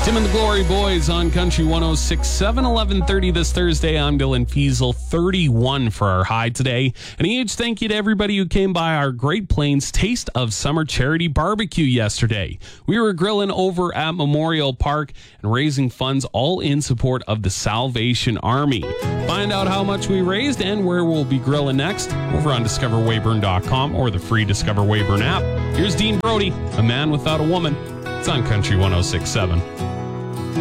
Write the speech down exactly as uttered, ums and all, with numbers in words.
Tim and the Glory Boys on Country one oh six point seven, eleven thirty this Thursday. I'm Dylan Fiesel, thirty-one for our high today. And a huge thank you to everybody who came by our Great Plains Taste of Summer charity barbecue yesterday. We were grilling over at Memorial Park and raising funds all in support of the Salvation Army. Find out how much we raised and where we'll be grilling next over on discover weyburn dot com or the free Discover Weyburn app. Here's Dean Brody, A Man Without a Woman. It's on Country one oh six point seven.